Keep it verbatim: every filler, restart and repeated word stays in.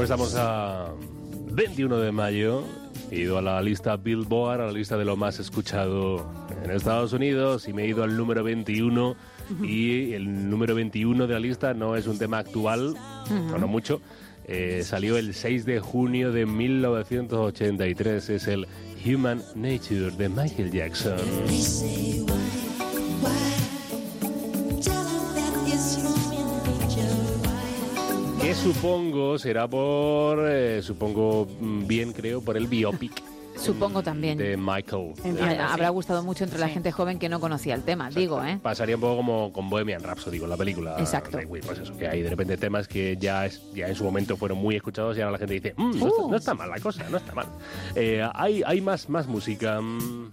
Pues estamos a veintiuno de mayo. He ido a la lista Billboard, a la lista de lo más escuchado en Estados Unidos, y me he ido al número veintiuno. Y el número veintiuno de la lista no es un tema actual, uh-huh. o no mucho. Eh, salió el seis de junio de mil novecientos ochenta y tres. Es el Human Nature de Michael Jackson. Que supongo será por, eh, supongo bien creo, por el biopic. Supongo también. De Michael. En fin, habrá gustado mucho entre la gente joven que no conocía el tema, exacto. digo, ¿eh? Pasaría un poco como con Bohemian Rhapsody, con la película. Exacto. Pues eso, que hay de repente temas que ya, es, ya en su momento fueron muy escuchados y ahora la gente dice, mmm, no, uh. no está mal la cosa, no está mal. Eh, hay hay más, más música.